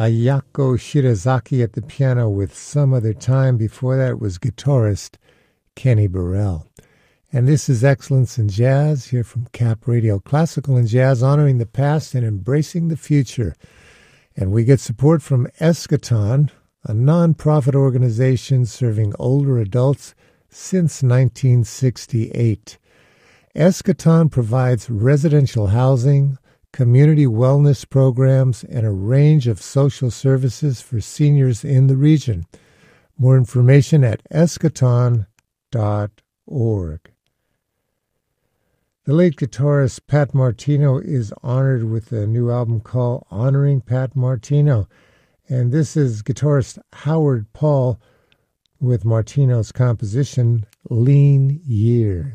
Ayako Shirazaki at the piano with Some Other Time. Before that was guitarist Kenny Burrell. And this is Excellence in Jazz here from Cap Radio, classical and jazz, honoring the past and embracing the future. And we get support from Eschaton, a non-profit organization serving older adults since 1968. Eschaton provides residential housing, community wellness programs, and a range of social services for seniors in the region. More information at eschaton.org. The late guitarist Pat Martino is honored with a new album called Honoring Pat Martino. And this is guitarist Howard Paul with Martino's composition, Lean Years.